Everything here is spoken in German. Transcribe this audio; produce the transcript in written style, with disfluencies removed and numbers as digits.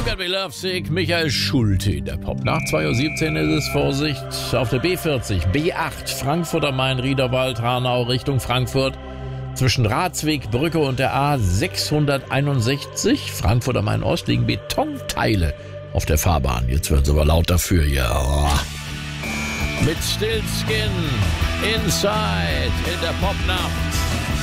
Got Me Lovesick, Michael Schulte in der Popnacht. 2:17 Uhr ist es, Vorsicht, auf der B40, B8, Frankfurt am Main, Riederwald, Hanau, Richtung Frankfurt. Zwischen Ratsweg, Brücke und der A661, Frankfurt am Main Ost, liegen Betonteile auf der Fahrbahn. Jetzt wird es aber laut dafür hier. Oh. Mit Stillskin, Inside in der Popnacht.